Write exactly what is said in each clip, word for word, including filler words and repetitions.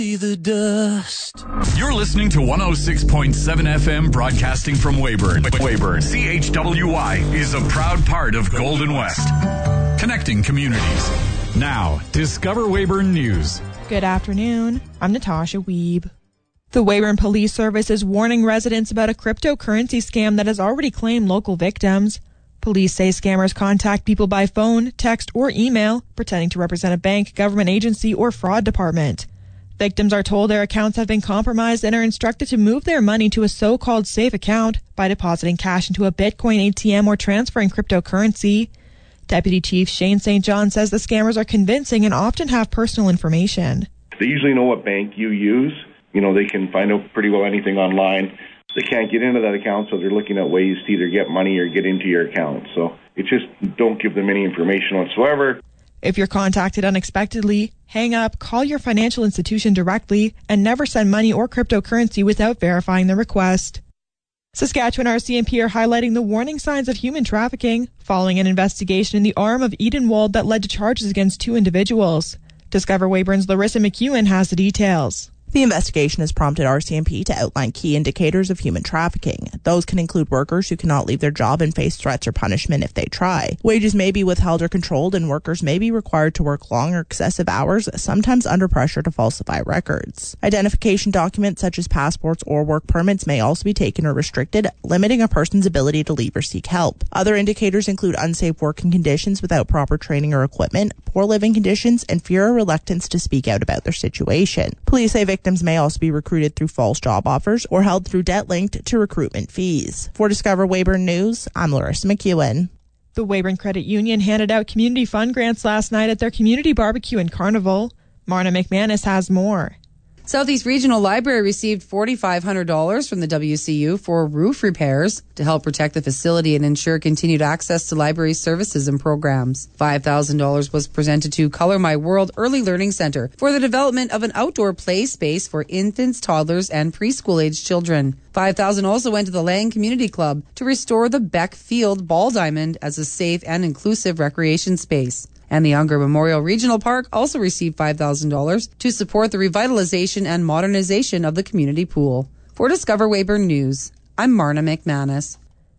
The dust. You're listening to one oh six point seven F M, broadcasting from Weyburn. Weyburn. C H W Y is a proud part of Golden West. Connecting communities. Now, Discover Weyburn News. Good afternoon. I'm Natasha Weeb. The Weyburn Police Service is warning residents about a cryptocurrency scam that has already claimed local victims. Police say scammers contact people by phone, text, or email, pretending to represent a bank, government agency, or fraud department. Victims are told their accounts have been compromised and are instructed to move their money to a so-called safe account by depositing cash into a Bitcoin A T M or transferring cryptocurrency. Deputy Chief Shane Saint John says the scammers are convincing and often have personal information. They usually know what bank you use. You know, they can find out pretty well anything online. They can't get into that account, so they're looking at ways to either get money or get into your account. So it just don't give them any information whatsoever. If you're contacted unexpectedly, hang up, call your financial institution directly, and never send money or cryptocurrency without verifying the request. Saskatchewan R C M P are highlighting the warning signs of human trafficking following an investigation in the arm of Edenwald that led to charges against two individuals. Discover Weyburn's Larissa McEwen has the details. The investigation has prompted R C M P to outline key indicators of human trafficking. Those can include workers who cannot leave their job and face threats or punishment if they try. Wages may be withheld or controlled, and workers may be required to work long or excessive hours, sometimes under pressure to falsify records. Identification documents such as passports or work permits may also be taken or restricted, limiting a person's ability to leave or seek help. Other indicators include unsafe working conditions without proper training or equipment, poor living conditions, and fear or reluctance to speak out about their situation. Police say victims may also be recruited through false job offers or held through debt linked to recruitment fees. For Discover Weyburn News, I'm Larissa McEwen. The Weyburn Credit Union handed out community fund grants last night at their community barbecue and carnival. Marna McManus has more. Southeast Regional Library received four thousand five hundred dollars from the W C U for roof repairs to help protect the facility and ensure continued access to library services and programs. five thousand dollars was presented to Color My World Early Learning Center for the development of an outdoor play space for infants, toddlers, and preschool-aged children. five thousand dollars also went to the Lang Community Club to restore the Beck Field Ball Diamond as a safe and inclusive recreation space. And the Unger Memorial Regional Park also received five thousand dollars to support the revitalization and modernization of the community pool. For Discover Weyburn News, I'm Marna McManus.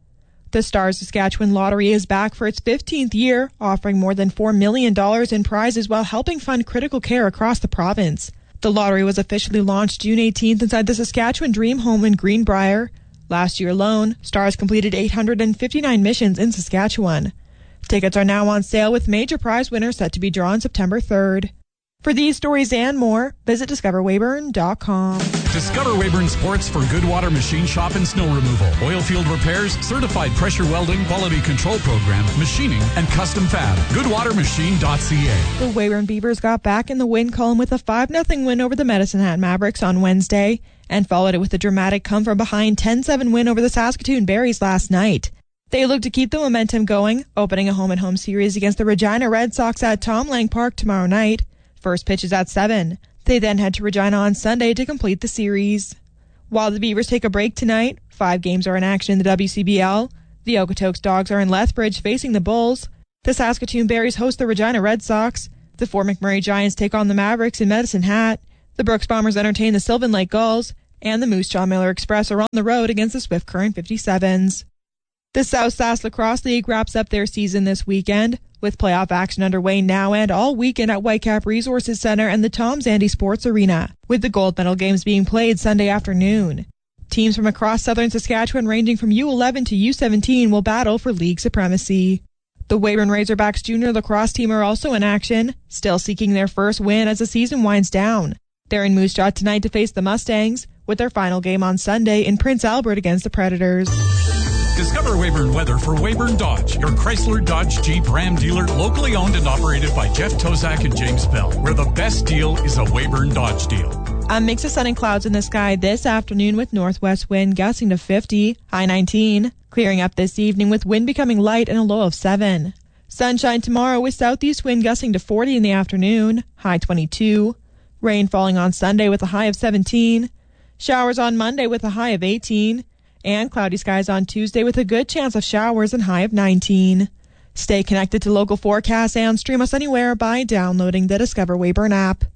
The Stars Saskatchewan Lottery is back for its fifteenth year, offering more than four million dollars in prizes while helping fund critical care across the province. The lottery was officially launched June eighteenth inside the Saskatchewan Dream Home in Greenbrier. Last year alone, Stars completed eight hundred fifty-nine missions in Saskatchewan. Tickets are now on sale with major prize winners set to be drawn September third. For these stories and more, visit discover weyburn dot com. Discover Weyburn Sports for Goodwater Machine Shop and Snow Removal, Oil Field Repairs, Certified Pressure Welding, Quality Control Program, Machining, and Custom Fab. Goodwater Machine dot C A. The Weyburn Beavers got back in the win column with a five nothing win over the Medicine Hat Mavericks on Wednesday and followed it with a dramatic come-from-behind ten seven win over the Saskatoon Berries last night. They look to keep the momentum going, opening a home-and-home series against the Regina Red Sox at Tom Lang Park tomorrow night. First pitch is at seven. They then head to Regina on Sunday to complete the series. While the Beavers take a break tonight, five games are in action in the W C B L. The Okotoks Dogs are in Lethbridge facing the Bulls. The Saskatoon Berries host the Regina Red Sox. The Fort McMurray Giants take on the Mavericks in Medicine Hat. The Brooks Bombers entertain the Sylvan Lake Gulls. And the Moose Jaw Miller Express are on the road against the Swift Current fifty-sevens. The South Sask Lacrosse League wraps up their season this weekend, with playoff action underway now and all weekend at Whitecap Resources Center and the Tom Zandy Sports Arena, with the gold medal games being played Sunday afternoon. Teams from across southern Saskatchewan ranging from U eleven to U seventeen will battle for league supremacy. The Weyburn Razorbacks junior lacrosse team are also in action, still seeking their first win as the season winds down. They're in Moose Jaw tonight to face the Mustangs, with their final game on Sunday in Prince Albert against the Predators. Discover Weyburn weather for Weyburn Dodge, your Chrysler, Dodge, Jeep, Ram dealer, locally owned and operated by Jeff Tozak and James Bell, where the best deal is a Weyburn Dodge deal. A mix of sun and clouds in the sky this afternoon with northwest wind gusting to fifty, high nineteen. Clearing up this evening with wind becoming light and a low of seven. Sunshine tomorrow with southeast wind gusting to forty in the afternoon, high twenty-two. Rain falling on Sunday with a high of seventeen. Showers on Monday with a high of eighteen. And cloudy skies on Tuesday with a good chance of showers and high of nineteen. Stay connected to local forecasts and stream us anywhere by downloading the Discover Weyburn app.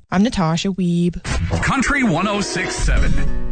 I'm Natasha Weeb. Country one oh six point seven.